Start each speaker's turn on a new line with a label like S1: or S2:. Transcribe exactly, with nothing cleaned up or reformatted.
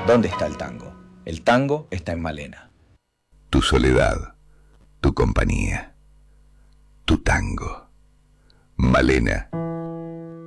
S1: ¿Dónde está el tango? El tango está en Malena.
S2: Tu soledad, tu compañía, tu tango. Malena